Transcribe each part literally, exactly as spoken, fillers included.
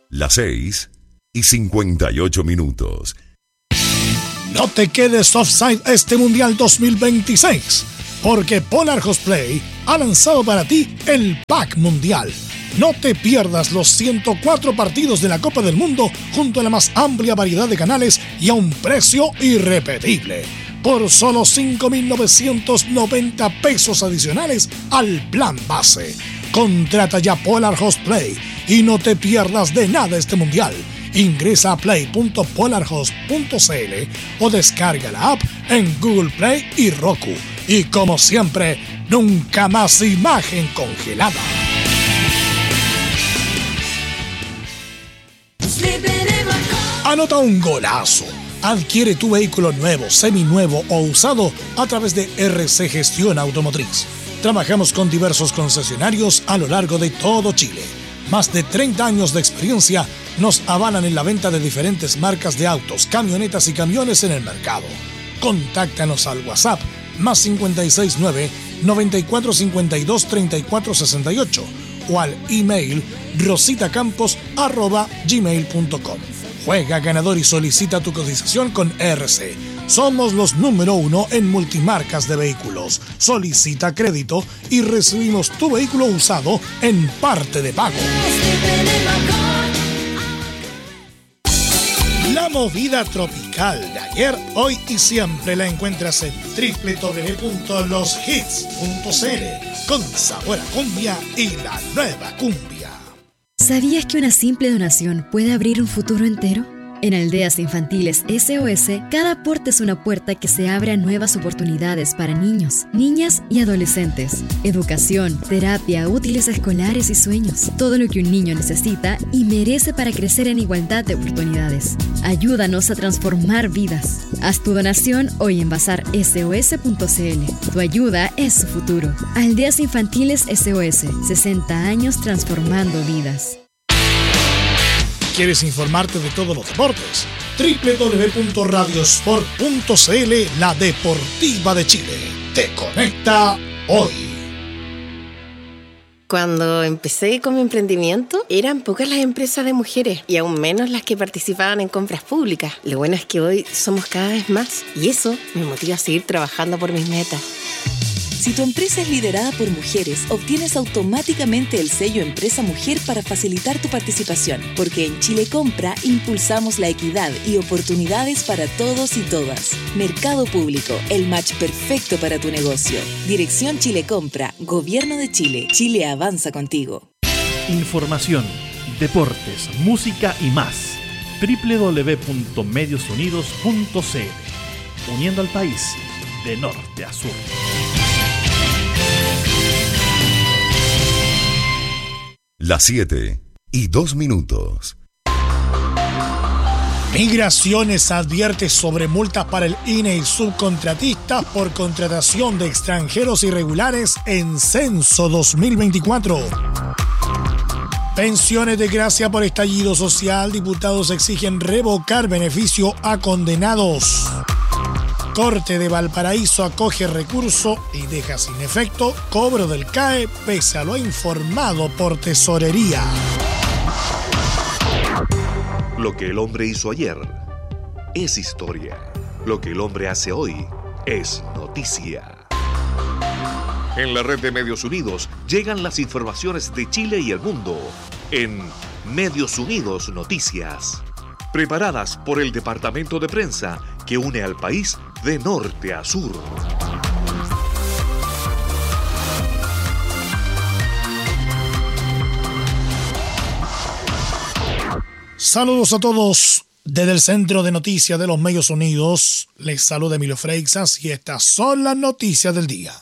Las seis y cincuenta y ocho minutos. No te quedes offside este Mundial dos mil veintiséis, porque Polar Cosplay ha lanzado para ti el Pack Mundial. No te pierdas los ciento cuatro partidos de la Copa del Mundo junto a la más amplia variedad de canales y a un precio irrepetible. Por solo cinco mil novecientos noventa pesos adicionales al plan base. Contrata ya Polar Cosplay y no te pierdas de nada este Mundial. Ingresa a play punto polarhost punto c l o descarga la app en Google Play y Roku. Y como siempre, nunca más imagen congelada. Anota un golazo. Adquiere tu vehículo nuevo, seminuevo o usado a través de R C Gestión Automotriz. Trabajamos con diversos concesionarios a lo largo de todo Chile. Más de treinta años de experiencia nos avalan en la venta de diferentes marcas de autos, camionetas y camiones en el mercado. Contáctanos al WhatsApp más cinco seis nueve, noventa y cuatro cincuenta y dos, treinta y cuatro sesenta y ocho o al email rositacampos arroba gmail punto com. Juega ganador y solicita tu cotización con R C. Somos los número uno en multimarcas de vehículos. Solicita crédito y recibimos tu vehículo usado en parte de pago. La movida tropical de ayer, hoy y siempre la encuentras en doble u doble u doble u punto los hits punto c l con sabor a cumbia y la nueva cumbia. ¿Sabías que una simple donación puede abrir un futuro entero? En Aldeas Infantiles S O S, cada aporte es una puerta que se abre a nuevas oportunidades para niños, niñas y adolescentes. Educación, terapia, útiles escolares y sueños. Todo lo que un niño necesita y merece para crecer en igualdad de oportunidades. Ayúdanos a transformar vidas. Haz tu donación hoy en bazar S O S punto c l. Tu ayuda es su futuro. Aldeas Infantiles S O S, sesenta años transformando vidas. ¿Quieres informarte de todos los deportes? doble u doble u doble u punto radiosport punto c l, la deportiva de Chile. Te conecta hoy. Cuando empecé con mi emprendimiento, eran pocas las empresas de mujeres y aún menos las que participaban en compras públicas. Lo bueno es que hoy somos cada vez más y eso me motiva a seguir trabajando por mis metas. Si tu empresa es liderada por mujeres, obtienes automáticamente el sello Empresa Mujer para facilitar tu participación, porque en Chile Compra impulsamos la equidad y oportunidades para todos y todas. Mercado Público, el match perfecto para tu negocio. Dirección Chile Compra, Gobierno de Chile. Chile avanza contigo. Información, deportes, música y más. doble u doble u doble u punto medios unidos punto c l. Uniendo al país de norte a sur. Las siete y dos minutos. Migraciones advierte sobre multas para el I N E y subcontratistas por contratación de extranjeros irregulares en Censo dos mil veinticuatro. Pensiones de gracia por estallido social. Diputados exigen revocar beneficio a condenados. Corte de Valparaíso acoge recurso y deja sin efecto cobro del C A E pese a lo informado por Tesorería. Lo que el hombre hizo ayer es historia. Lo que el hombre hace hoy es noticia. En la red de Medios Unidos llegan las informaciones de Chile y el mundo en Medios Unidos Noticias. Preparadas por el Departamento de Prensa que une al país de norte a sur. Saludos a todos desde el Centro de Noticias de los Medios Unidos. Les saluda Emilio Freixas y estas son las noticias del día.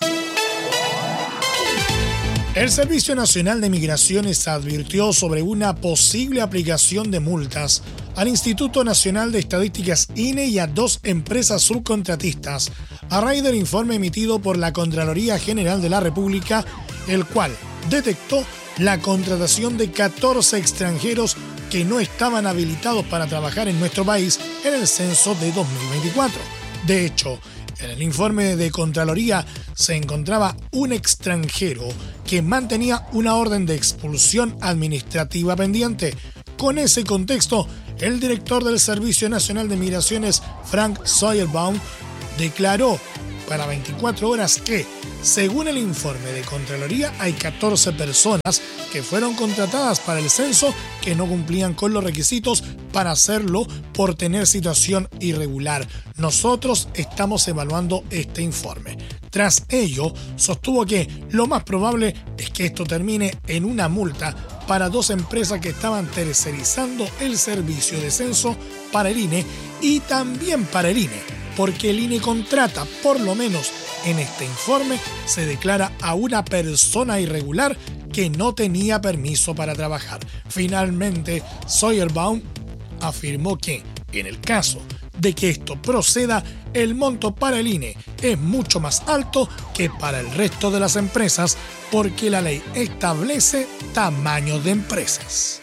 El Servicio Nacional de Migraciones advirtió sobre una posible aplicación de multas al Instituto Nacional de Estadísticas I N E y a dos empresas subcontratistas a raíz del informe emitido por la Contraloría General de la República, el cual detectó la contratación de catorce extranjeros que no estaban habilitados para trabajar en nuestro país en el censo de dos mil veinticuatro. De hecho, en el informe de Contraloría se encontraba un extranjero que mantenía una orden de expulsión administrativa pendiente, Con ese contexto, el director del Servicio Nacional de Migraciones, Frank Sauerbaum, declaró para veinticuatro horas que, según el informe de Contraloría, hay catorce personas que fueron contratadas para el censo que no cumplían con los requisitos para hacerlo por tener situación irregular. Nosotros estamos evaluando este informe. Tras ello, sostuvo que lo más probable es que esto termine en una multa para dos empresas que estaban tercerizando el servicio de censo para el I N E y también para el I N E, porque el I N E contrata, por lo menos en este informe, se declara a una persona irregular que no tenía permiso para trabajar. Finalmente, Sauerbaum afirmó que, en el caso de que esto proceda, el monto para el I N E es mucho más alto que para el resto de las empresas, porque la ley establece tamaño de empresas.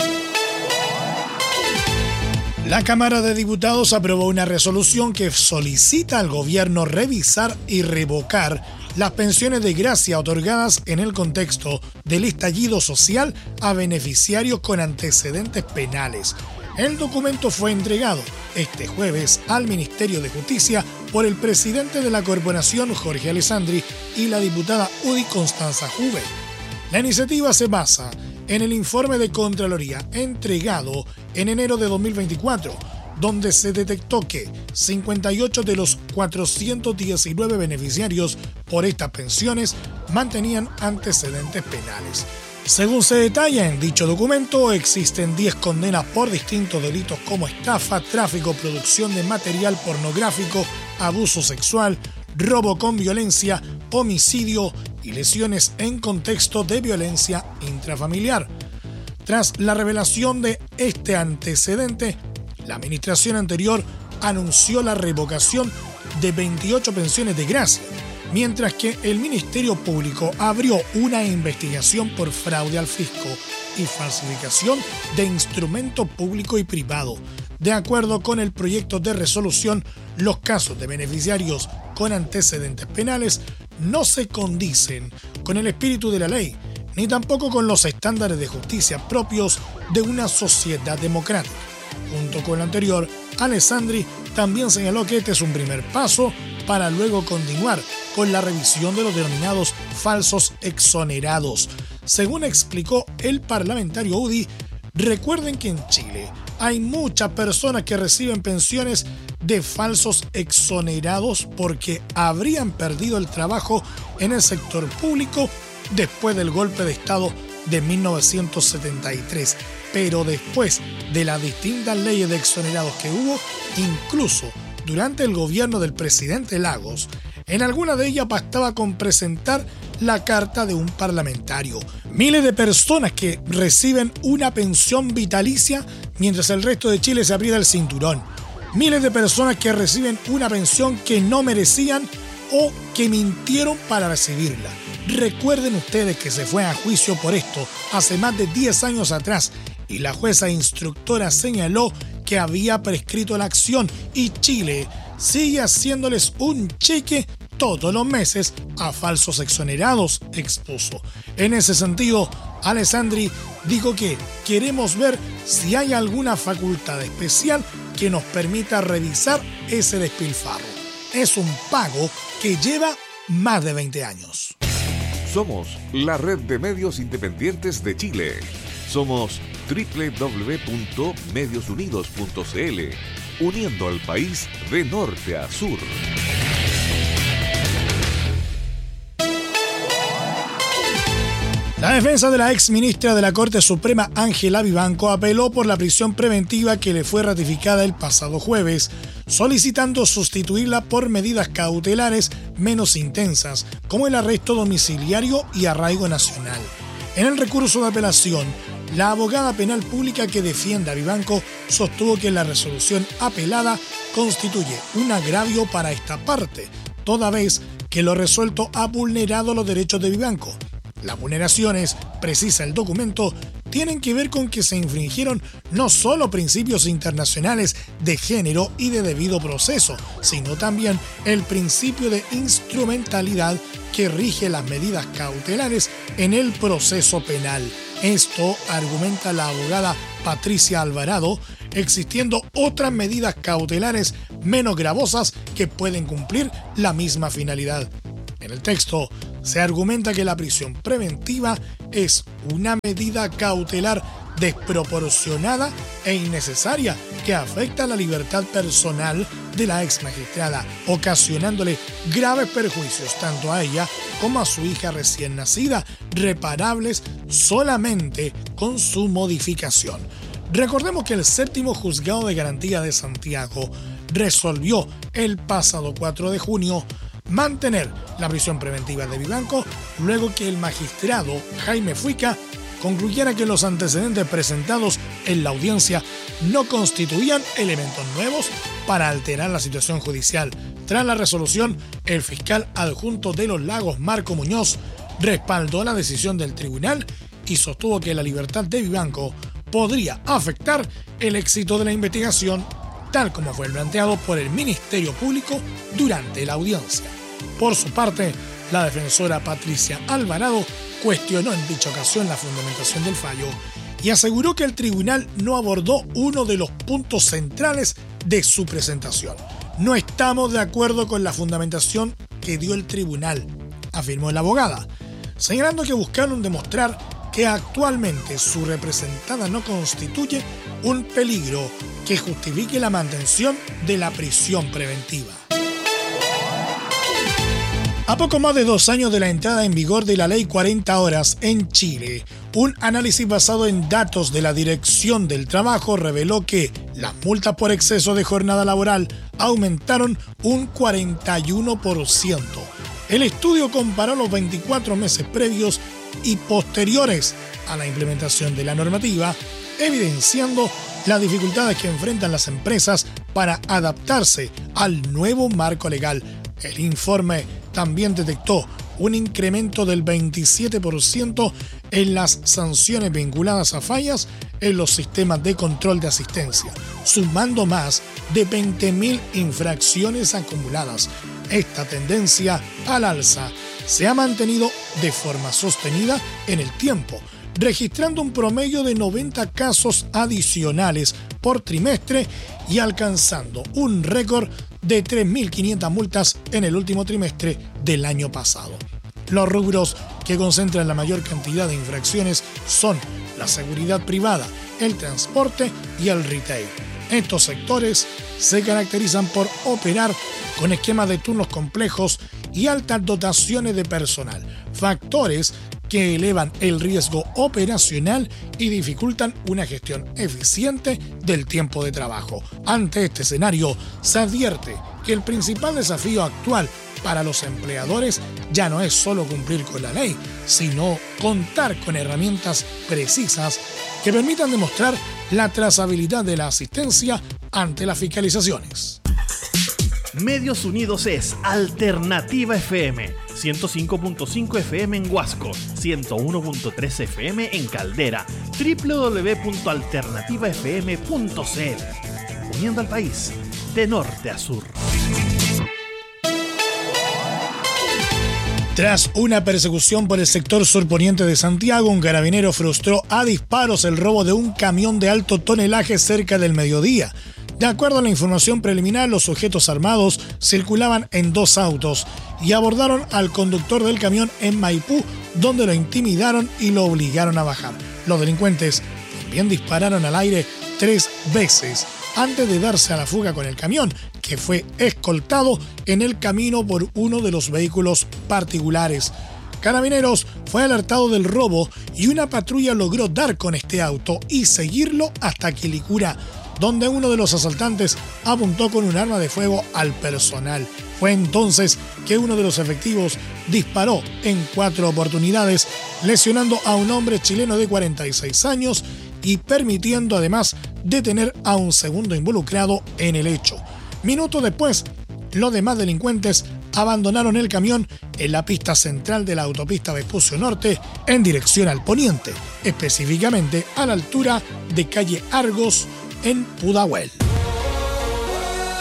La Cámara de Diputados aprobó una resolución que solicita al gobierno revisar y revocar las pensiones de gracia otorgadas en el contexto del estallido social a beneficiarios con antecedentes penales. El documento fue entregado este jueves al Ministerio de Justicia por el presidente de la corporación, Jorge Alessandri, y la diputada U D I, Constanza Juve. La iniciativa se basa en el informe de Contraloría entregado en enero de dos mil veinticuatro, donde se detectó que cincuenta y ocho de los cuatrocientos diecinueve beneficiarios por estas pensiones mantenían antecedentes penales. Según se detalla en dicho documento, existen diez condenas por distintos delitos como estafa, tráfico, producción de material pornográfico, abuso sexual, robo con violencia, homicidio y lesiones en contexto de violencia intrafamiliar. Tras la revelación de este antecedente, la administración anterior anunció la revocación de veintiocho pensiones de gracia, mientras que el Ministerio Público abrió una investigación por fraude al fisco y falsificación de instrumento público y privado. De acuerdo con el proyecto de resolución, los casos de beneficiarios con antecedentes penales no se condicen con el espíritu de la ley, ni tampoco con los estándares de justicia propios de una sociedad democrática. Junto con lo anterior, Alessandri también señaló que este es un primer paso para luego continuar con la revisión de los denominados falsos exonerados. Según explicó el parlamentario U D I, recuerden que en Chile hay muchas personas que reciben pensiones de falsos exonerados porque habrían perdido el trabajo en el sector público después del golpe de Estado de mil novecientos setenta y tres. Pero después de las distintas leyes de exonerados que hubo, incluso durante el gobierno del presidente Lagos, en alguna de ellas bastaba con presentar la carta de un parlamentario. Miles de personas que reciben una pensión vitalicia mientras el resto de Chile se aprieta el cinturón. Miles de personas que reciben una pensión que no merecían o que mintieron para recibirla. Recuerden ustedes que se fue a juicio por esto hace más de diez años atrás y la jueza instructora señaló que había prescrito la acción y Chile sigue haciéndoles un cheque todos los meses a falsos exonerados, expuso. En ese sentido, Alessandri dijo que queremos ver si hay alguna facultad especial que nos permita revisar ese despilfarro. Es un pago que lleva más de veinte años. Somos la red de medios independientes de Chile. Somos doble u doble u doble u punto medios unidos punto c l, uniendo al país de norte a sur. La defensa de la ex ministra de la Corte Suprema, Ángela Vivanco, apeló por la prisión preventiva que le fue ratificada el pasado jueves, solicitando sustituirla por medidas cautelares menos intensas, como el arresto domiciliario y arraigo nacional. En el recurso de apelación, la abogada penal pública que defiende a Vivanco sostuvo que la resolución apelada constituye un agravio para esta parte, toda vez que lo resuelto ha vulnerado los derechos de Vivanco. Las vulneraciones, precisa el documento, tienen que ver con que se infringieron no solo principios internacionales de género y de debido proceso, sino también el principio de instrumentalidad que rige las medidas cautelares en el proceso penal. Esto, argumenta la abogada Patricia Alvarado, existiendo otras medidas cautelares menos gravosas que pueden cumplir la misma finalidad. En el texto se argumenta que la prisión preventiva es una medida cautelar desproporcionada e innecesaria que afecta la libertad personal de la ex magistrada, ocasionándole graves perjuicios tanto a ella como a su hija recién nacida, reparables solamente con su modificación. Recordemos que el séptimo Juzgado de Garantía de Santiago resolvió el pasado cuatro de junio mantener la prisión preventiva de Vivanco luego que el magistrado Jaime Fuica concluyera que los antecedentes presentados en la audiencia no constituían elementos nuevos para alterar la situación judicial. Tras la resolución, el fiscal adjunto de Los Lagos, Marco Muñoz, respaldó la decisión del tribunal y sostuvo que la libertad de Vivanco podría afectar el éxito de la investigación, tal como fue planteado por el Ministerio Público durante la audiencia. Por su parte, la defensora Patricia Alvarado cuestionó en dicha ocasión la fundamentación del fallo y aseguró que el tribunal no abordó uno de los puntos centrales de su presentación. No estamos de acuerdo con la fundamentación que dio el tribunal, afirmó la abogada, señalando que buscaron demostrar que actualmente su representada no constituye un peligro que justifique la mantención de la prisión preventiva. A poco más de dos años de la entrada en vigor de la Ley cuarenta horas en Chile, un análisis basado en datos de la Dirección del Trabajo reveló que las multas por exceso de jornada laboral aumentaron un cuarenta y uno por ciento. El estudio comparó los veinticuatro meses previos y posteriores a la implementación de la normativa, evidenciando las dificultades que enfrentan las empresas para adaptarse al nuevo marco legal. El informe también detectó un incremento del veintisiete por ciento en las sanciones vinculadas a fallas en los sistemas de control de asistencia, sumando más de veinte mil infracciones acumuladas. Esta tendencia al alza se ha mantenido de forma sostenida en el tiempo, registrando un promedio de noventa casos adicionales por trimestre y alcanzando un récord de tres mil quinientas multas en el último trimestre del año pasado. Los rubros que concentran la mayor cantidad de infracciones son la seguridad privada, el transporte y el retail. Estos sectores se caracterizan por operar con esquemas de turnos complejos y altas dotaciones de personal, factores que elevan el riesgo operacional y dificultan una gestión eficiente del tiempo de trabajo. Ante este escenario, se advierte que el principal desafío actual para los empleadores ya no es solo cumplir con la ley, sino contar con herramientas precisas que permitan demostrar la trazabilidad de la asistencia ante las fiscalizaciones. Medios Unidos es Alternativa F M, ciento cinco punto cinco F M en Huasco, ciento uno punto tres F M en Caldera, doble u doble u doble u punto alternativa f m punto c l. Uniendo al país de norte a sur. Tras una persecución por el sector surponiente de Santiago, un carabinero frustró a disparos el robo de un camión de alto tonelaje cerca del mediodía. De acuerdo a la información preliminar, los sujetos armados circulaban en dos autos y abordaron al conductor del camión en Maipú, donde lo intimidaron y lo obligaron a bajar. Los delincuentes también dispararon al aire tres veces antes de darse a la fuga con el camión, que fue escoltado en el camino por uno de los vehículos particulares. Carabineros fue alertado del robo y una patrulla logró dar con este auto y seguirlo hasta Quilicura, donde uno de los asaltantes apuntó con un arma de fuego al personal. Fue entonces que uno de los efectivos disparó en cuatro oportunidades, lesionando a un hombre chileno de cuarenta y seis años y permitiendo además detener a un segundo involucrado en el hecho. Minutos después, los demás delincuentes abandonaron el camión en la pista central de la autopista Vespucio Norte en dirección al poniente, específicamente a la altura de calle Argos, en Pudahuel.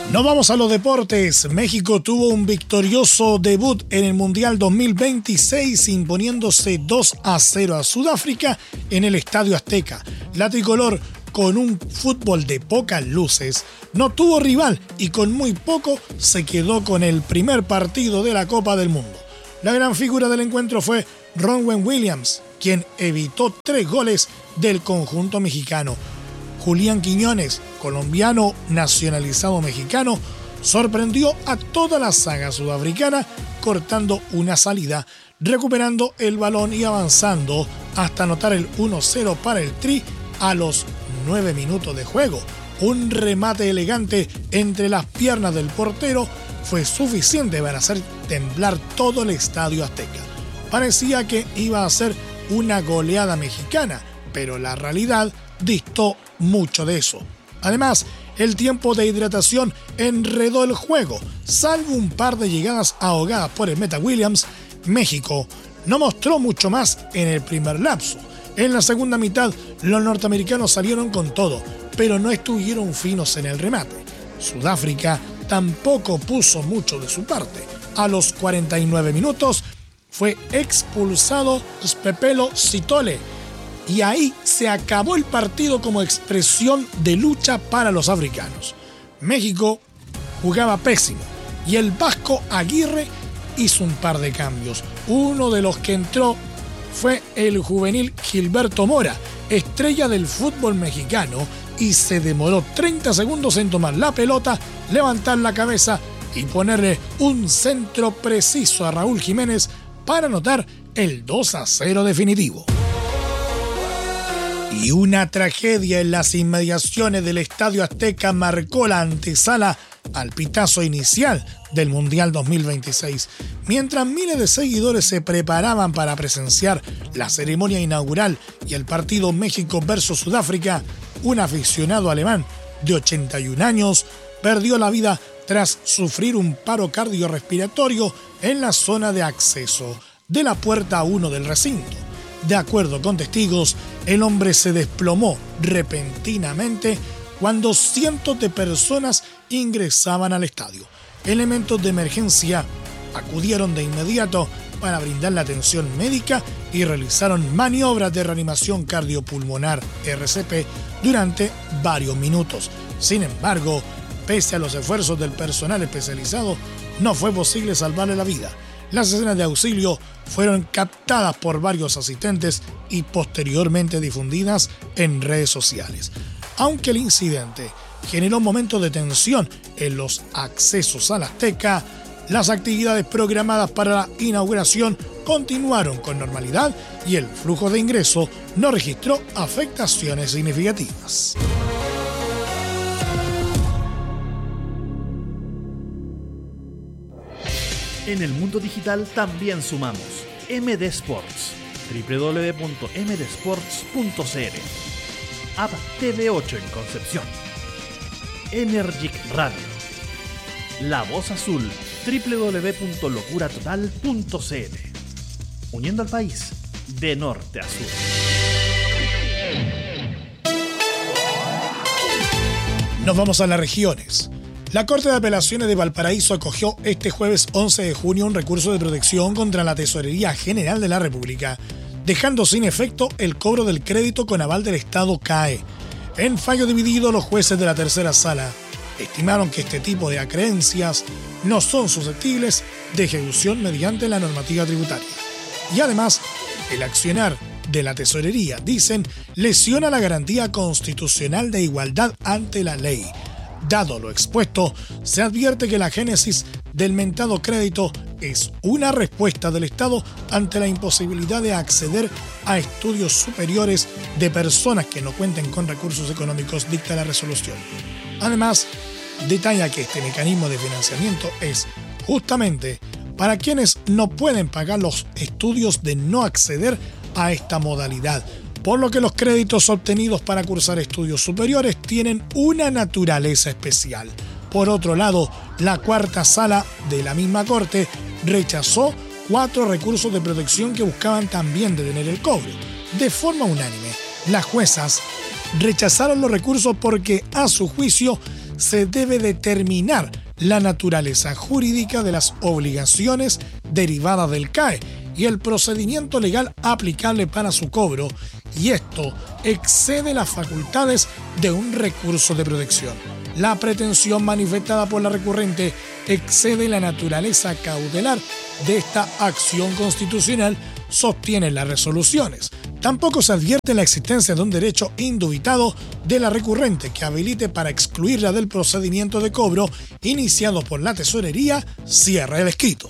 Nos vamos a los deportes. México tuvo un victorioso debut en el Mundial dos mil veintiséis, imponiéndose dos a cero a Sudáfrica en el Estadio Azteca. La tricolor, con un fútbol de pocas luces, no tuvo rival y con muy poco se quedó con el primer partido de la Copa del Mundo. La gran figura del encuentro fue Ronwen Williams, quien evitó tres goles del conjunto mexicano. Julián Quiñones, colombiano nacionalizado mexicano, sorprendió a toda la saga sudafricana cortando una salida, recuperando el balón y avanzando hasta anotar el uno cero para el Tri a los nueve minutos de juego. Un remate elegante entre las piernas del portero fue suficiente para hacer temblar todo el Estadio Azteca. Parecía que iba a ser una goleada mexicana, pero la realidad distó mucho de eso. Además, el tiempo de hidratación enredó el juego. Salvo un par de llegadas ahogadas por el meta Williams, México no mostró mucho más en el primer lapso. En la segunda mitad, los norteamericanos salieron con todo, pero no estuvieron finos en el remate. Sudáfrica tampoco puso mucho de su parte. A los cuarenta y nueve minutos fue expulsado Spepelo Sitole, y ahí se acabó el partido como expresión de lucha para los africanos. México jugaba pésimo y el vasco Aguirre hizo un par de cambios. Uno de los que entró fue el juvenil Gilberto Mora, estrella del fútbol mexicano, y se demoró treinta segundos en tomar la pelota, levantar la cabeza y ponerle un centro preciso a Raúl Jiménez para anotar el dos a cero definitivo. Y una tragedia en las inmediaciones del Estadio Azteca marcó la antesala al pitazo inicial del Mundial dos mil veintiséis. Mientras miles de seguidores se preparaban para presenciar la ceremonia inaugural y el partido México versus Sudáfrica, un aficionado alemán de ochenta y un años perdió la vida tras sufrir un paro cardiorrespiratorio en la zona de acceso de la puerta uno del recinto. De acuerdo con testigos, el hombre se desplomó repentinamente cuando cientos de personas ingresaban al estadio. Elementos de emergencia acudieron de inmediato para brindar la atención médica y realizaron maniobras de reanimación cardiopulmonar R C P durante varios minutos. Sin embargo, pese a los esfuerzos del personal especializado, no fue posible salvarle la vida. Las escenas de auxilio fueron captadas por varios asistentes y posteriormente difundidas en redes sociales. Aunque el incidente generó momentos de tensión en los accesos al Azteca, las actividades programadas para la inauguración continuaron con normalidad y el flujo de ingreso no registró afectaciones significativas. En el mundo digital también sumamos M D Sports, doble u doble u doble u punto m d sports punto c l, App T V ocho en Concepción, Energic Radio, La Voz Azul, doble u doble u doble u punto locura total punto c l, uniendo al país de norte a sur. Nos vamos a las regiones. La Corte de Apelaciones de Valparaíso acogió este jueves once de junio un recurso de protección contra la Tesorería General de la República, dejando sin efecto el cobro del crédito con aval del Estado C A E. En fallo dividido, los jueces de la tercera sala estimaron que este tipo de acreencias no son susceptibles de ejecución mediante la normativa tributaria. Y además, el accionar de la Tesorería, dicen, lesiona la garantía constitucional de igualdad ante la ley. Dado lo expuesto, se advierte que la génesis del mentado crédito es una respuesta del Estado ante la imposibilidad de acceder a estudios superiores de personas que no cuenten con recursos económicos, dicta la resolución. Además, detalla que este mecanismo de financiamiento es justamente para quienes no pueden pagar los estudios de no acceder a esta modalidad, por lo que los créditos obtenidos para cursar estudios superiores tienen una naturaleza especial. Por otro lado, la cuarta sala de la misma Corte rechazó cuatro recursos de protección que buscaban también detener el cobro. De forma unánime, las juezas rechazaron los recursos porque, a su juicio, se debe determinar la naturaleza jurídica de las obligaciones derivadas del C A E y el procedimiento legal aplicable para su cobro, y esto excede las facultades de un recurso de protección. La pretensión manifestada por la recurrente excede la naturaleza cautelar de esta acción constitucional, sostienen las resoluciones. Tampoco se advierte la existencia de un derecho indubitado de la recurrente que habilite para excluirla del procedimiento de cobro iniciado por la tesorería, cierra el escrito.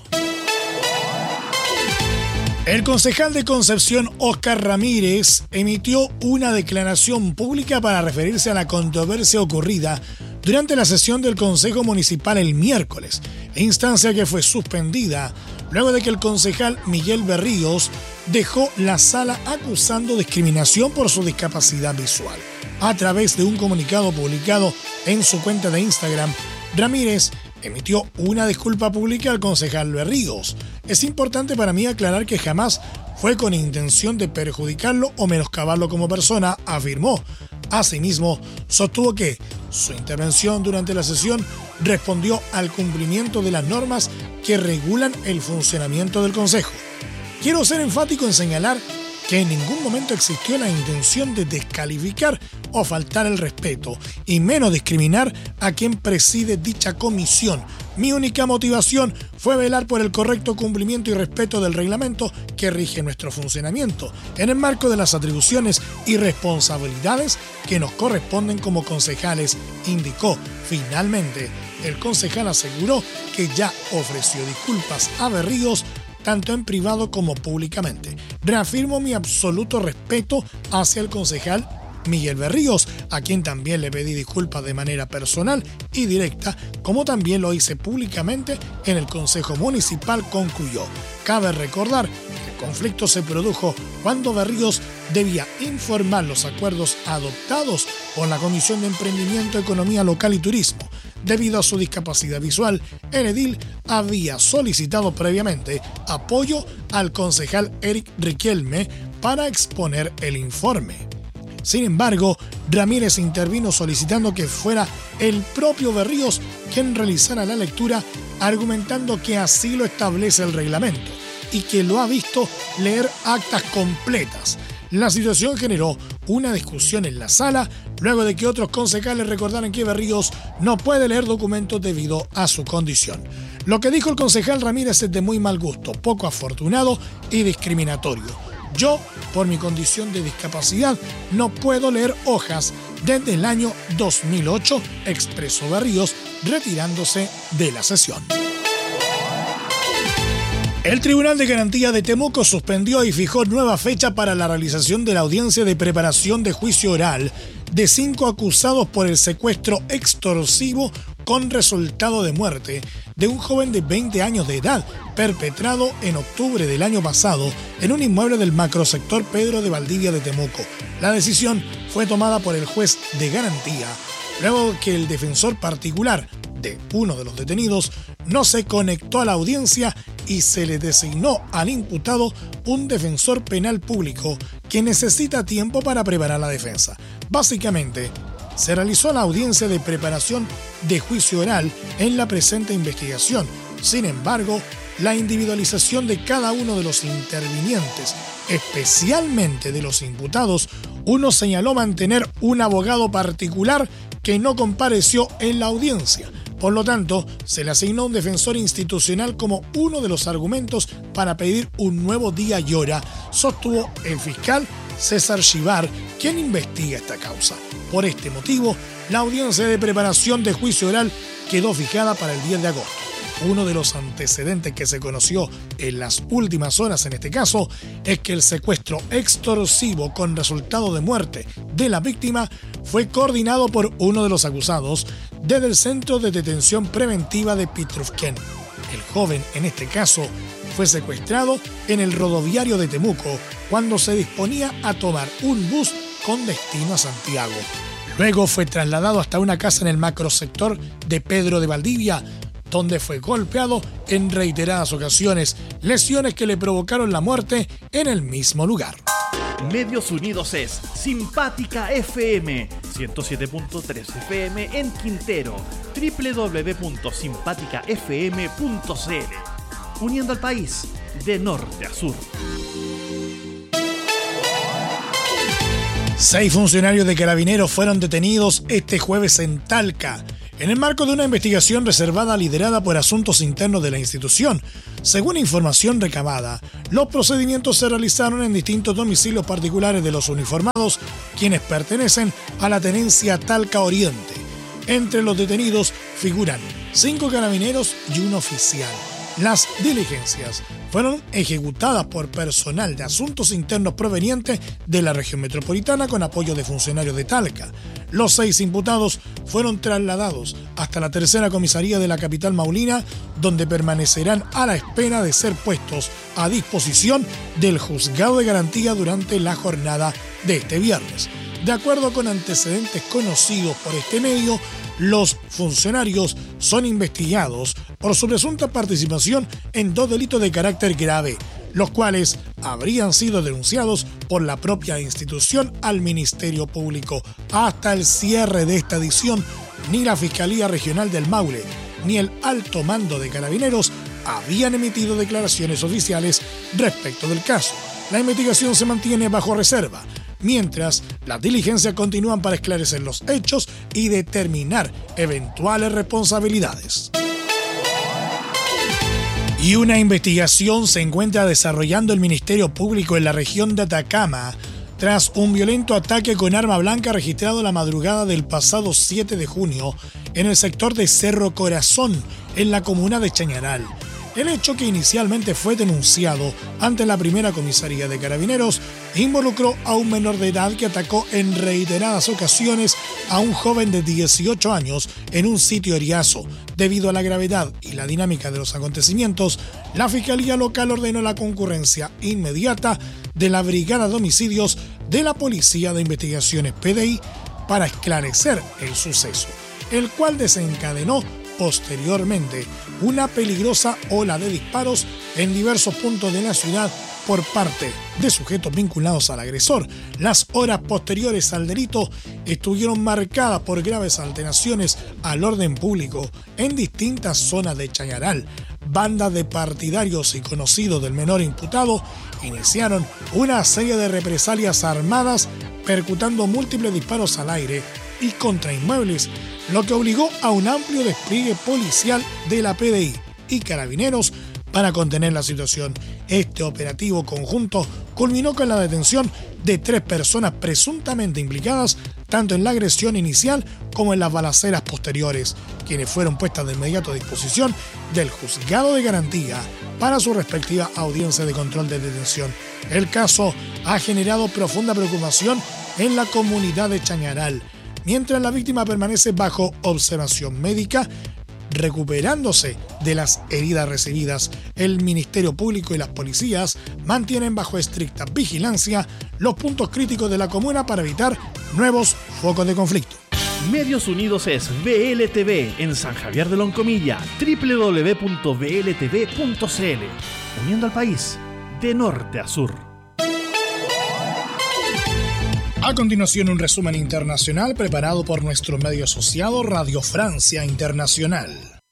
El concejal de Concepción, Óscar Ramírez, emitió una declaración pública para referirse a la controversia ocurrida durante la sesión del Consejo Municipal el miércoles, instancia que fue suspendida luego de que el concejal Miguel Berríos dejó la sala acusando discriminación por su discapacidad visual. A través de un comunicado publicado en su cuenta de Instagram, Ramírez emitió una disculpa pública al concejal Berríos. Es importante para mí aclarar que jamás fue con intención de perjudicarlo o menoscabarlo como persona, afirmó. Asimismo, sostuvo que su intervención durante la sesión respondió al cumplimiento de las normas que regulan el funcionamiento del Consejo. Quiero ser enfático en señalar que en ningún momento existió la intención de descalificar o faltar el respeto, y menos discriminar a quien preside dicha comisión. Mi única motivación fue velar por el correcto cumplimiento y respeto del reglamento que rige nuestro funcionamiento, en el marco de las atribuciones y responsabilidades que nos corresponden como concejales, indicó. Finalmente, el concejal aseguró que ya ofreció disculpas a Berríos tanto en privado como públicamente. Reafirmo mi absoluto respeto hacia el concejal Miguel Berríos, a quien también le pedí disculpas de manera personal y directa, como también lo hice públicamente en el Consejo Municipal, concluyó. Cabe recordar que el conflicto se produjo cuando Berríos debía informar los acuerdos adoptados por la Comisión de Emprendimiento, Economía Local y Turismo. Debido a su discapacidad visual, el edil había solicitado previamente apoyo al concejal Eric Riquelme para exponer el informe. Sin embargo, Ramírez intervino solicitando que fuera el propio Berríos quien realizara la lectura, argumentando que así lo establece el reglamento y que lo ha visto leer actas completas. La situación generó una discusión en la sala luego de que otros concejales recordaran que Berríos no puede leer documentos debido a su condición. Lo que dijo el concejal Ramírez es de muy mal gusto, poco afortunado y discriminatorio. Yo, por mi condición de discapacidad, no puedo leer hojas desde el año dos mil ocho, expresó Berríos, retirándose de la sesión. El Tribunal de Garantía de Temuco suspendió y fijó nueva fecha para la realización de la audiencia de preparación de juicio oral de cinco acusados por el secuestro extorsivo con resultado de muerte de un joven de veinte años de edad, perpetrado en octubre del año pasado en un inmueble del macrosector Pedro de Valdivia de Temuco. La decisión fue tomada por el juez de garantía, luego que el defensor particular de uno de los detenidos no se conectó a la audiencia y se le designó al imputado un defensor penal público que necesita tiempo para preparar la defensa. Básicamente, se realizó la audiencia de preparación de juicio oral en la presente investigación. Sin embargo, la individualización de cada uno de los intervinientes, especialmente de los imputados, uno señaló mantener un abogado particular que no compareció en la audiencia. Por lo tanto, se le asignó un defensor institucional como uno de los argumentos para pedir un nuevo día y hora, sostuvo el fiscal César Chivar, quien investiga esta causa. Por este motivo, la audiencia de preparación de juicio oral quedó fijada para el diez de agosto. Uno de los antecedentes que se conoció en las últimas horas en este caso es que el secuestro extorsivo con resultado de muerte de la víctima fue coordinado por uno de los acusados desde el Centro de Detención Preventiva de Pitrufquén. El joven, en este caso, fue secuestrado en el rodoviario de Temuco cuando se disponía a tomar un bus con destino a Santiago. Luego fue trasladado hasta una casa en el macrosector de Pedro de Valdivia, donde fue golpeado en reiteradas ocasiones, lesiones que le provocaron la muerte en el mismo lugar. Medios Unidos es Simpática F M, ciento siete punto tres F M en Quintero, doble u doble u doble u punto simpática f m punto c l. Uniendo al país de norte a sur. Seis funcionarios de Carabineros fueron detenidos este jueves en Talca, en el marco de una investigación reservada liderada por Asuntos Internos de la institución. Según información recabada, los procedimientos se realizaron en distintos domicilios particulares de los uniformados, quienes pertenecen a la tenencia Talca Oriente. Entre los detenidos figuran cinco carabineros y un oficial. Las diligencias fueron ejecutadas por personal de asuntos internos proveniente de la región metropolitana con apoyo de funcionarios de Talca. Los seis imputados fueron trasladados hasta la tercera comisaría de la capital maulina, donde permanecerán a la espera de ser puestos a disposición del juzgado de garantía durante la jornada de este viernes. De acuerdo con antecedentes conocidos por este medio, los funcionarios son investigados por su presunta participación en dos delitos de carácter grave, los cuales habrían sido denunciados por la propia institución al Ministerio Público. Hasta el cierre de esta edición, ni la Fiscalía Regional del Maule ni el Alto Mando de Carabineros habían emitido declaraciones oficiales respecto del caso. La investigación se mantiene bajo reserva, mientras las diligencias continúan para esclarecer los hechos y determinar eventuales responsabilidades. Y una investigación se encuentra desarrollando el Ministerio Público en la región de Atacama tras un violento ataque con arma blanca registrado la madrugada del pasado siete de junio en el sector de Cerro Corazón, en la comuna de Chañaral. El hecho, que inicialmente fue denunciado ante la primera comisaría de Carabineros, involucró a un menor de edad que atacó en reiteradas ocasiones a un joven de dieciocho años en un sitio eriazo. Debido a la gravedad y la dinámica de los acontecimientos, la Fiscalía Local ordenó la concurrencia inmediata de la Brigada de Homicidios de la Policía de Investigaciones P D I para esclarecer el suceso, el cual desencadenó posteriormente una peligrosa ola de disparos en diversos puntos de la ciudad por parte de sujetos vinculados al agresor. Las horas posteriores al delito estuvieron marcadas por graves alteraciones al orden público en distintas zonas de Chañaral. Bandas de partidarios y conocidos del menor imputado iniciaron una serie de represalias armadas, percutando múltiples disparos al aire y contra inmuebles, lo que obligó a un amplio despliegue policial de la P D I y Carabineros para contener la situación. Este operativo conjunto culminó con la detención de tres personas presuntamente implicadas tanto en la agresión inicial como en las balaceras posteriores, quienes fueron puestas de inmediato a disposición del juzgado de garantía para su respectiva audiencia de control de detención. El caso ha generado profunda preocupación en la comunidad de Chañaral, mientras la víctima permanece bajo observación médica, recuperándose de las heridas recibidas. El Ministerio Público y las policías mantienen bajo estricta vigilancia los puntos críticos de la comuna para evitar nuevos focos de conflicto. Medios Unidos es V L T V en San Javier de Loncomilla, doble u doble u doble u punto v l t v punto c l, uniendo al país de norte a sur. A continuación, un resumen internacional preparado por nuestro medio asociado Radio Francia Internacional.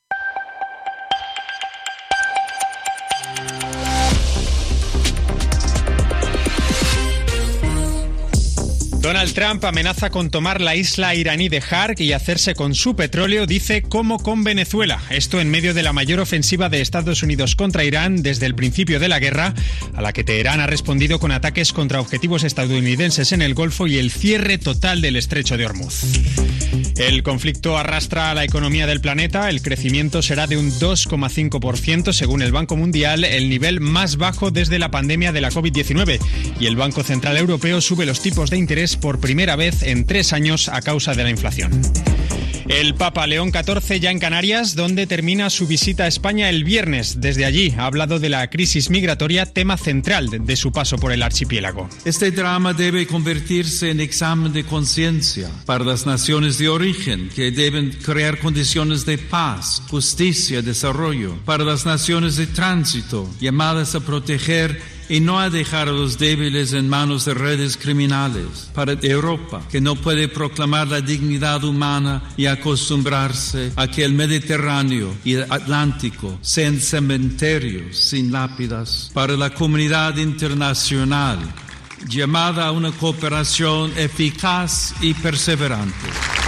Donald Trump amenaza con tomar la isla iraní de Hark y hacerse con su petróleo, dice, como con Venezuela. Esto en medio de la mayor ofensiva de Estados Unidos contra Irán desde el principio de la guerra, a la que Teherán ha respondido con ataques contra objetivos estadounidenses en el Golfo y el cierre total del Estrecho de Hormuz. El conflicto arrastra a la economía del planeta. El crecimiento será de un dos coma cinco por ciento según el Banco Mundial, el nivel más bajo desde la pandemia de la covid diecinueve. Y el Banco Central Europeo sube los tipos de interés por primera vez en tres años a causa de la inflación. El Papa León catorce ya en Canarias, donde termina su visita a España el viernes. Desde allí ha hablado de la crisis migratoria, tema central de su paso por el archipiélago. Este drama debe convertirse en examen de conciencia para las naciones de origen, que deben crear condiciones de paz, justicia y desarrollo. Para las naciones de tránsito, llamadas a proteger y no a dejar a los débiles en manos de redes criminales. Para Europa, que no puede proclamar la dignidad humana y acostumbrarse a que el Mediterráneo y el Atlántico sean cementerios sin lápidas. Para la comunidad internacional, llamada a una cooperación eficaz y perseverante.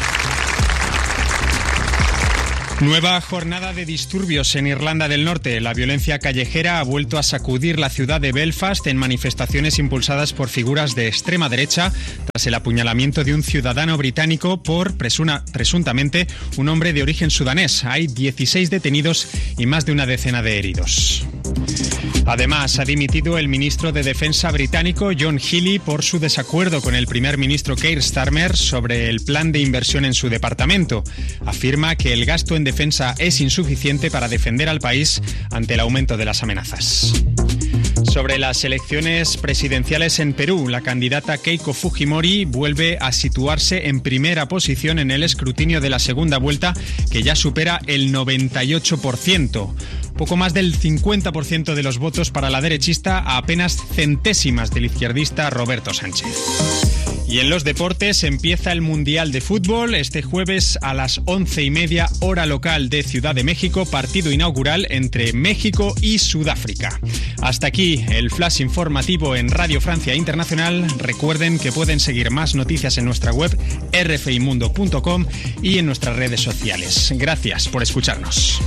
Nueva jornada de disturbios en Irlanda del Norte. La violencia callejera ha vuelto a sacudir la ciudad de Belfast en manifestaciones impulsadas por figuras de extrema derecha tras el apuñalamiento de un ciudadano británico por, presuna, presuntamente, un hombre de origen sudanés. Hay dieciséis detenidos y más de una decena de heridos. Además, ha dimitido el ministro de Defensa británico John Healey por su desacuerdo con el primer ministro Keir Starmer sobre el plan de inversión en su departamento. Afirma que el gasto en defensa es insuficiente para defender al país ante el aumento de las amenazas. Sobre las elecciones presidenciales en Perú, la candidata Keiko Fujimori vuelve a situarse en primera posición en el escrutinio de la segunda vuelta, que ya supera el noventa y ocho por ciento. Poco más del cincuenta por ciento de los votos para la derechista, a apenas centésimas del izquierdista Roberto Sánchez. Y en los deportes empieza el Mundial de Fútbol este jueves a las once y media hora local de Ciudad de México, partido inaugural entre México y Sudáfrica. Hasta aquí el flash informativo en Radio Francia Internacional. Recuerden que pueden seguir más noticias en nuestra web erre efe i mundo punto com y en nuestras redes sociales. Gracias por escucharnos.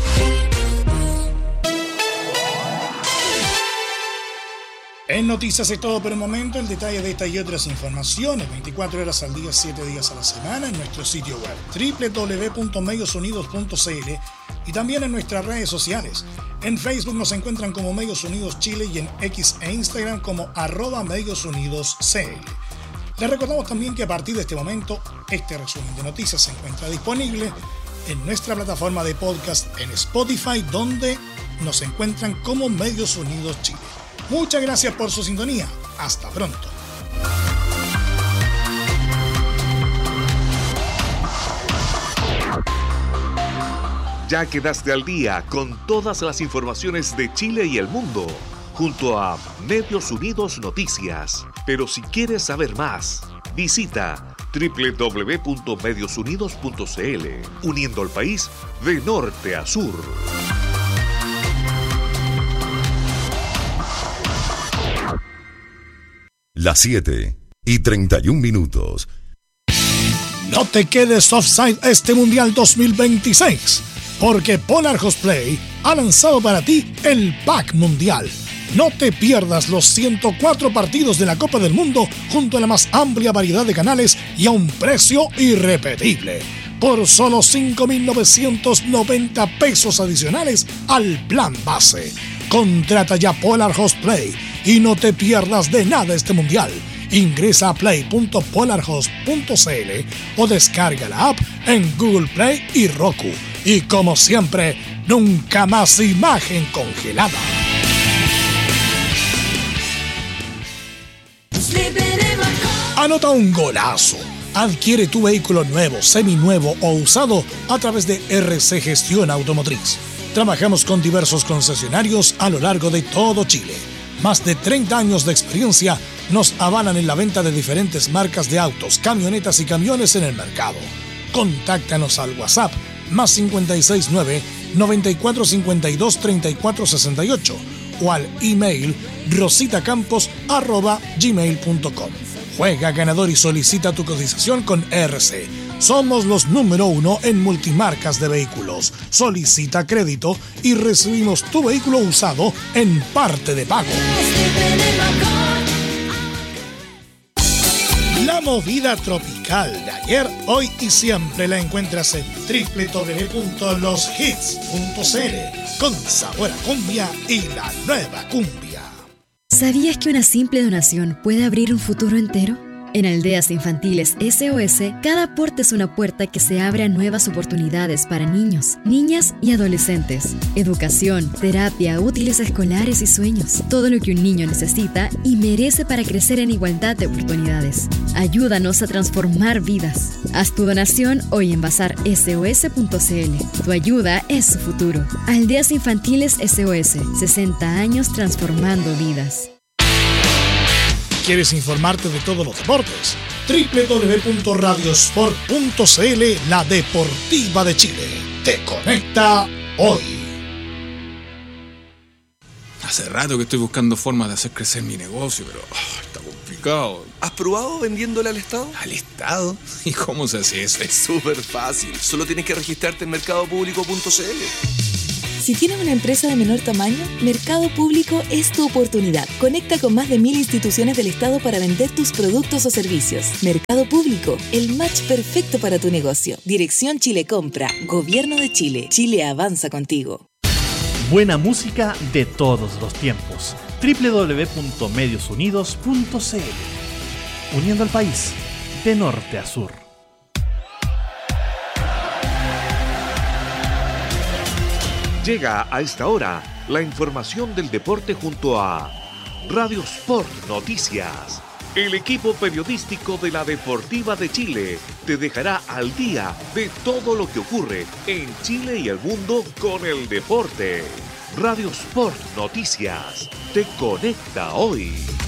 En Noticias es todo por el momento. El detalle de esta y otras informaciones veinticuatro horas al día, siete días a la semana en nuestro sitio web doble u doble u doble u punto medios unidos punto ce ele y también en nuestras redes sociales. En Facebook nos encuentran como Medios Unidos Chile y en X e Instagram como arroba Medios Unidos ce ele. Les recordamos también que a partir de este momento este resumen de noticias se encuentra disponible en nuestra plataforma de podcast en Spotify, donde nos encuentran como Medios Unidos Chile. Muchas gracias por su sintonía. Hasta pronto. Ya quedaste al día con todas las informaciones de Chile y el mundo, junto a Medios Unidos Noticias. Pero si quieres saber más, visita doble u doble u doble u punto medios unidos punto ce ele, uniendo al país de norte a sur. Las siete y treinta y un minutos. No te quedes offside este Mundial dos mil veintiséis, porque Polar Host Play ha lanzado para ti el Pack Mundial. No te pierdas los ciento cuatro partidos de la Copa del Mundo junto a la más amplia variedad de canales y a un precio irrepetible. Por solo cinco mil novecientos noventa pesos adicionales al plan base. Contrata ya Polar Host Play y no te pierdas de nada este Mundial. Ingresa a play punto polar host punto ce ele o descarga la app en Google Play y Roku. Y como siempre, nunca más imagen congelada. Anota un golazo. Adquiere tu vehículo nuevo, seminuevo o usado a través de erre ce Gestión Automotriz. Trabajamos con diversos concesionarios a lo largo de todo Chile. Más de treinta años de experiencia nos avalan en la venta de diferentes marcas de autos, camionetas y camiones en el mercado. Contáctanos al WhatsApp más cinco seis nueve, nueve cuatro cinco dos, tres cuatro seis ocho o al email rositacampos arroba gmail punto com. Juega ganador y solicita tu cotización con erre ce. Somos los número uno en multimarcas de vehículos. Solicita crédito y recibimos tu vehículo usado en parte de pago. La movida tropical de ayer, hoy y siempre la encuentras en doble u doble u doble u punto los hits punto ce ele, con sabor a cumbia y la nueva cumbia. ¿Sabías que una simple donación puede abrir un futuro entero? En Aldeas Infantiles ese o ese, cada aporte es una puerta que se abre a nuevas oportunidades para niños, niñas y adolescentes. Educación, terapia, útiles escolares y sueños. Todo lo que un niño necesita y merece para crecer en igualdad de oportunidades. Ayúdanos a transformar vidas. Haz tu donación hoy en bazar ese o ese punto ce ele. Tu ayuda es su futuro. Aldeas Infantiles ese o ese, sesenta años transformando vidas. ¿Quieres informarte de todos los deportes? doble u doble u doble u punto radiosport punto c l, la deportiva de Chile. Te conecta hoy. Hace rato que estoy buscando formas de hacer crecer mi negocio, pero oh, está complicado. ¿Has probado vendiéndole al Estado? ¿Al Estado? ¿Y cómo se hace eso? Es súper fácil. Solo tienes que registrarte en mercado público punto c l. Si tienes una empresa de menor tamaño, Mercado Público es tu oportunidad. Conecta con más de mil instituciones del Estado para vender tus productos o servicios. Mercado Público, el match perfecto para tu negocio. Dirección Chile Compra, Gobierno de Chile. Chile avanza contigo. Buena música de todos los tiempos. doble u doble u doble u punto medios unidos punto c l. Uniendo al país de norte a sur. Llega a esta hora la información del deporte junto a Radio Sport Noticias. El equipo periodístico de la Deportiva de Chile te dejará al día de todo lo que ocurre en Chile y el mundo con el deporte. Radio Sport Noticias te conecta hoy.